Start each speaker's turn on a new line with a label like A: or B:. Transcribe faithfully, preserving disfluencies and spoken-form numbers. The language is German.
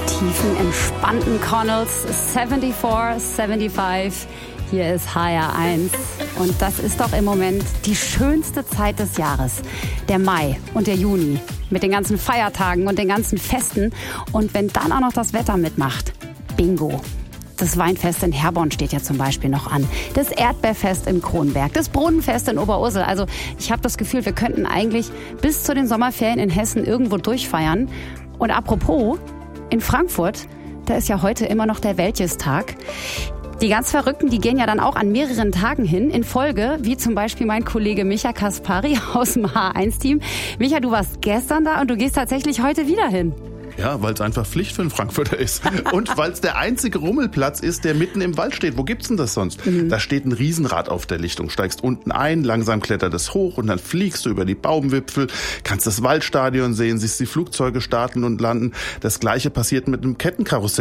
A: tiefen, entspannten Connells. vierundsiebzig, fünfundsiebzig. Hier ist H R eins. Und das ist doch im Moment die schönste Zeit des Jahres. Der Mai und der Juni. Mit den ganzen Feiertagen und den ganzen Festen. Und wenn dann auch noch das Wetter mitmacht. Bingo. Das Weinfest in Herborn steht ja zum Beispiel noch an. Das Erdbeerfest in Kronberg, das Brunnenfest in Oberursel. Also ich habe das Gefühl, wir könnten eigentlich bis zu den Sommerferien in Hessen irgendwo durchfeiern. Und apropos, in Frankfurt, da ist ja heute immer noch der Wäldchestag. Die ganz Verrückten, die gehen ja dann auch an mehreren Tagen hin in Folge, wie zum Beispiel mein Kollege Micha Kaspari aus dem H eins Team. Micha, du warst gestern da und du gehst tatsächlich heute wieder hin.
B: Ja, weil es einfach Pflicht für einen Frankfurter ist. Und weil es der einzige Rummelplatz ist, der mitten im Wald steht. Wo gibt's denn das sonst? Mhm. Da steht ein Riesenrad auf der Lichtung. Steigst unten ein, langsam klettert es hoch und dann fliegst du über die Baumwipfel, kannst das Waldstadion sehen, siehst die Flugzeuge starten und landen. Das Gleiche passiert mit einem Kettenkarussell.